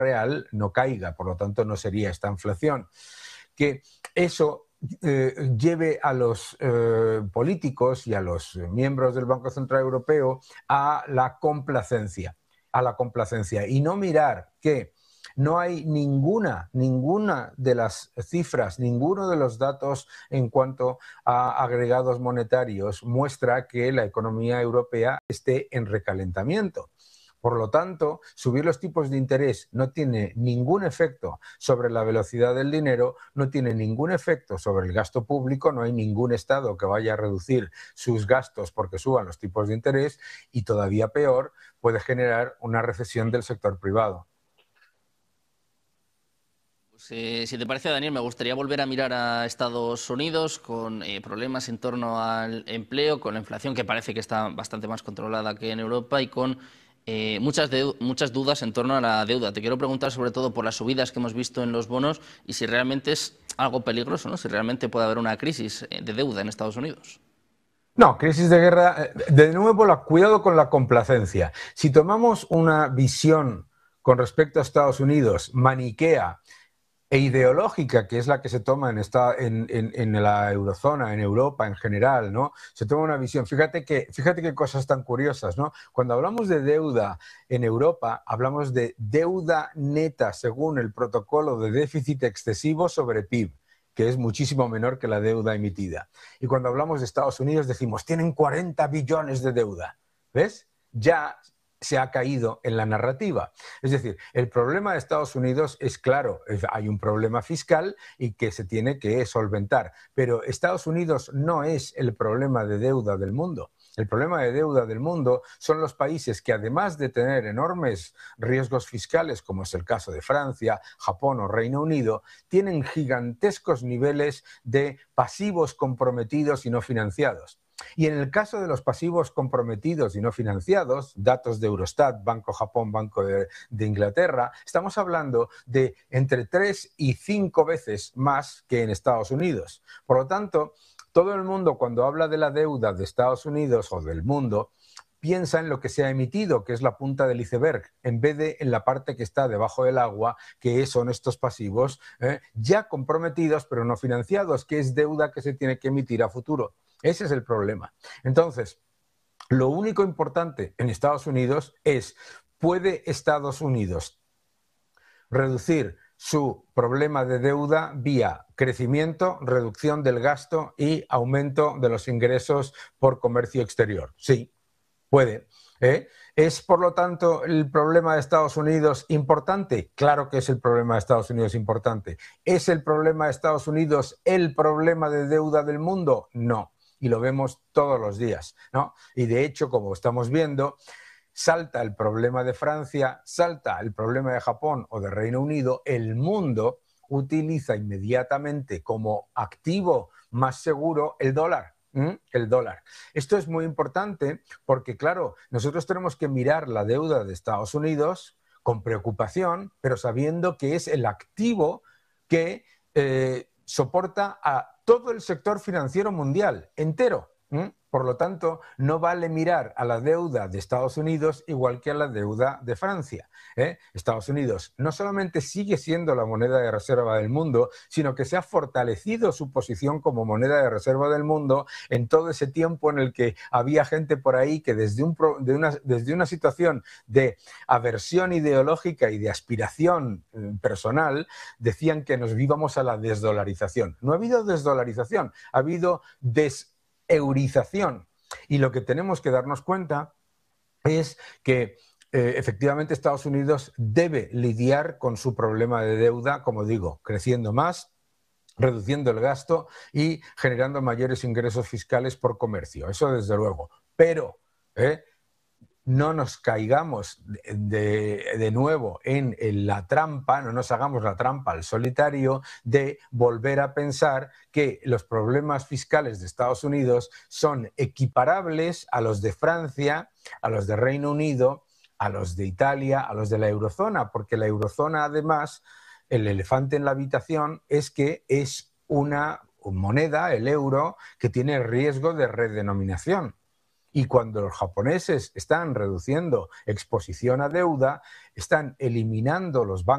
real no caiga, por lo tanto no sería esta inflación. Que eso lleve a los políticos y a los miembros del Banco Central Europeo a la complacencia, y no mirar que no hay ninguna de las cifras, ninguno de los datos en cuanto a agregados monetarios muestra que la economía europea esté en recalentamiento. Por lo tanto, subir los tipos de interés no tiene ningún efecto sobre la velocidad del dinero, no tiene ningún efecto sobre el gasto público, no hay ningún Estado que vaya a reducir sus gastos porque suban los tipos de interés y, todavía peor, puede generar una recesión del sector privado. Si te parece, Daniel, me gustaría volver a mirar a Estados Unidos con problemas en torno al empleo, con la inflación que parece que está bastante más controlada que en Europa y con muchas dudas en torno a la deuda. Te quiero preguntar sobre todo por las subidas que hemos visto en los bonos y si realmente es algo peligroso, ¿no? Si realmente puede haber una crisis de deuda en Estados Unidos. No, crisis de guerra, de nuevo, cuidado con la complacencia. Si tomamos una visión con respecto a Estados Unidos maniquea e ideológica, que es la que se toma en la eurozona, en Europa en general, ¿no? Se toma una visión. Fíjate qué cosas tan curiosas, ¿no? Cuando hablamos de deuda en Europa, hablamos de deuda neta según el protocolo de déficit excesivo sobre PIB, que es muchísimo menor que la deuda emitida. Y cuando hablamos de Estados Unidos decimos, tienen 40 billones de deuda. ¿Ves? Ya se ha caído en la narrativa. Es decir, el problema de Estados Unidos es claro, hay un problema fiscal y que se tiene que solventar, pero Estados Unidos no es el problema de deuda del mundo. El problema de deuda del mundo son los países que, además de tener enormes riesgos fiscales, como es el caso de Francia, Japón o Reino Unido, tienen gigantescos niveles de pasivos comprometidos y no financiados. Y en el caso de los pasivos comprometidos y no financiados, datos de Eurostat, Banco Japón, Banco de Inglaterra, estamos hablando de entre 3 y 5 veces más que en Estados Unidos. Por lo tanto, todo el mundo, cuando habla de la deuda de Estados Unidos o del mundo, piensa en lo que se ha emitido, que es la punta del iceberg, en vez de en la parte que está debajo del agua, que son estos pasivos ya comprometidos pero no financiados, que es deuda que se tiene que emitir a futuro. Ese es el problema. Entonces, lo único importante en Estados Unidos es, ¿puede Estados Unidos reducir su problema de deuda vía crecimiento, reducción del gasto y aumento de los ingresos por comercio exterior? Sí, puede. ¿Es, por lo tanto, el problema de Estados Unidos importante? Claro que es el problema de Estados Unidos importante. ¿Es el problema de Estados Unidos el problema de deuda del mundo? No. Y lo vemos todos los días, ¿no? Y de hecho, como estamos viendo, salta el problema de Francia, salta el problema de Japón o de Reino Unido, el mundo utiliza inmediatamente como activo más seguro el dólar. El dólar. Esto es muy importante porque, claro, nosotros tenemos que mirar la deuda de Estados Unidos con preocupación, pero sabiendo que es el activo que soporta a todo el sector financiero mundial entero. Por lo tanto, no vale mirar a la deuda de Estados Unidos igual que a la deuda de Francia. Estados Unidos no solamente sigue siendo la moneda de reserva del mundo, sino que se ha fortalecido su posición como moneda de reserva del mundo en todo ese tiempo en el que había gente por ahí que desde una situación de aversión ideológica y de aspiración personal decían que nos íbamos a la desdolarización. No ha habido desdolarización, ha habido eurización. Y lo que tenemos que darnos cuenta es que efectivamente Estados Unidos debe lidiar con su problema de deuda, como digo, creciendo más, reduciendo el gasto y generando mayores ingresos fiscales por comercio. Eso desde luego. Pero no nos caigamos de nuevo en la trampa, no nos hagamos la trampa al solitario de volver a pensar que los problemas fiscales de Estados Unidos son equiparables a los de Francia, a los de Reino Unido, a los de Italia, a los de la eurozona, porque la eurozona, además, el elefante en la habitación es que es una moneda, el euro, que tiene riesgo de redenominación. Y cuando los japoneses están reduciendo exposición a deuda, están eliminando los bancos